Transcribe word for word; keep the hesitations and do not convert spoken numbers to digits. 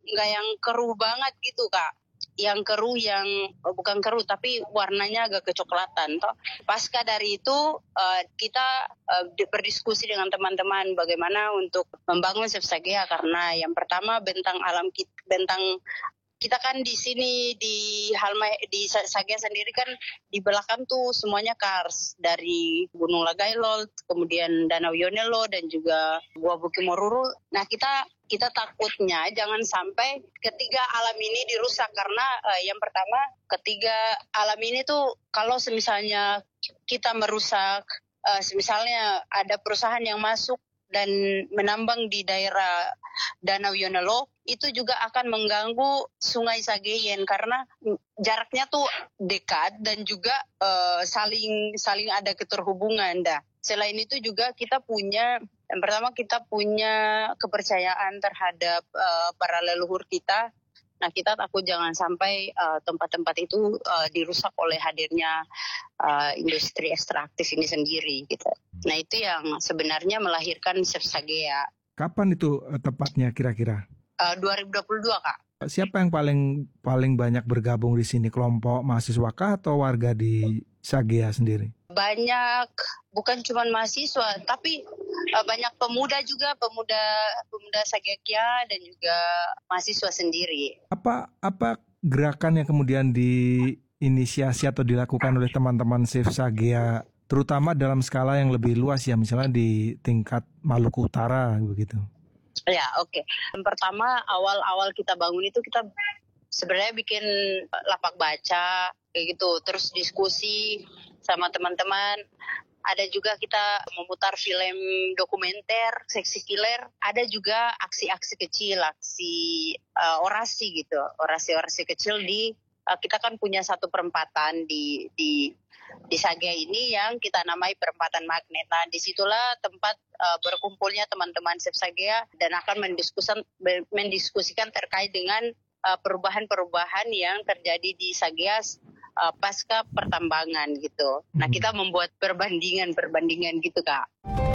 nggak yang keruh banget gitu Kak. Yang keruh yang oh, bukan keruh tapi warnanya agak kecoklatan toh. Pasca dari itu uh, kita uh, berdiskusi dengan teman-teman bagaimana untuk membangun Sepsagea, karena yang pertama bentang alam kita, bentang kita kan di sini di Halma di Sagea sendiri kan di belakang tuh semuanya kars, dari Gunung Lagailol, kemudian Danau Yonelo dan juga Gua Bukimoruru. Nah kita kita takutnya jangan sampai ketiga alam ini dirusak, karena uh, yang pertama ketiga alam ini tuh kalau semisalnya kita merusak, uh, semisalnya ada perusahaan yang masuk dan menambang di daerah Danau Yonelo, itu juga akan mengganggu Sungai Sageyen karena jaraknya tuh dekat dan juga uh, saling saling ada keterhubungan dah. Selain itu juga kita punya, yang pertama kita punya kepercayaan terhadap uh, para leluhur kita. Nah kita takut jangan sampai uh, tempat-tempat itu uh, dirusak oleh hadirnya uh, industri ekstraktif ini sendiri gitu. Nah itu yang sebenarnya melahirkan Sepsagea. Kapan itu uh, tepatnya kira-kira? Uh, dua ribu dua puluh dua Kak. Siapa yang paling paling banyak bergabung di sini? Kelompok mahasiswa kah atau warga di Sagea sendiri? Banyak, bukan cuma mahasiswa, tapi uh, banyak pemuda juga, pemuda pemuda Sagea dan juga mahasiswa sendiri. Apa apa gerakan yang kemudian diinisiasi atau dilakukan oleh teman-teman Sepsagea, terutama dalam skala yang lebih luas ya, misalnya di tingkat Maluku Utara begitu? Ya, oke. Okay. Yang pertama, awal-awal kita bangun itu kita sebenarnya bikin lapak baca kayak gitu, terus diskusi sama teman-teman. Ada juga kita memutar film dokumenter, seksi killer. Ada juga aksi-aksi kecil, aksi uh, orasi gitu, orasi-orasi kecil di uh, kita kan punya satu perempatan di di di Sagea ini yang kita namai perempatan magnet. Nah, disitulah tempat uh, berkumpulnya teman-teman Sepsagea dan akan mendiskusikan mendiskusikan terkait dengan uh, perubahan-perubahan yang terjadi di Sagea uh, pasca pertambangan gitu. Nah, kita membuat perbandingan-perbandingan gitu, Kak.